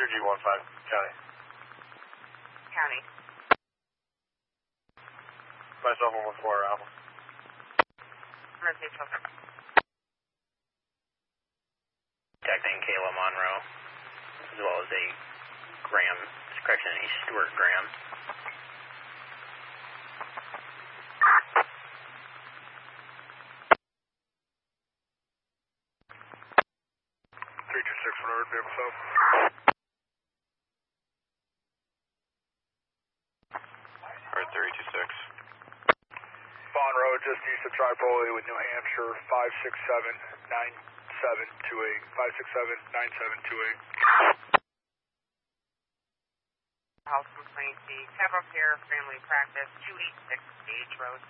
G15, County. County. Myself 114 Alpha. Emergency Children. Contacting Kayla Monroe, as well as a Graham, a Stuart Graham. Vehicle self. Alright, 326. Bond Road, just east of Tripoli with New Hampshire, 567-9728. 567-9728. House complaint, the Capital Care Family Practice, 286 Stage Road.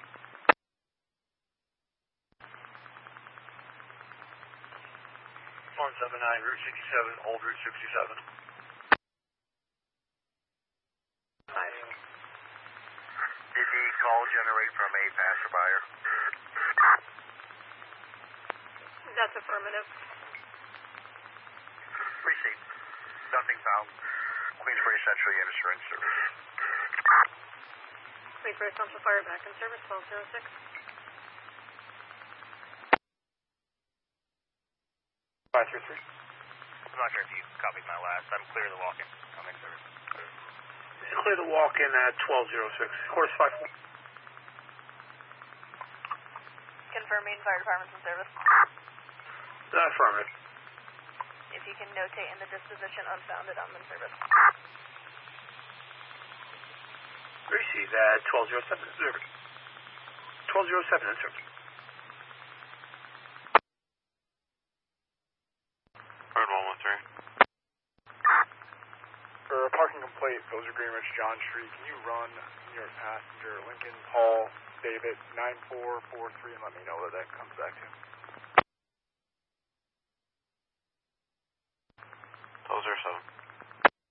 Route 67, Old Route 67. Nice. Did the call generate from a passerby? That's affirmative. Receipt. Nothing found. Queensbury Central Unit Syringe Service. Queensbury Central Fire back in service, 1206. 533. I'm not sure if you copied my last. I'm clear the walk-in. I'm in service. Clear the walk-in at 1206. Course 54. Confirming fire department's in service. Affirmative. If you can notate in the disposition unfounded, I'm in service. Receive at 1207 in service. 1207 in service. Bird 113. For a parking complaint, Gozer Greenwich, John Street, can you run New York passenger Lincoln Hall David 9443 and let me know what that comes back to?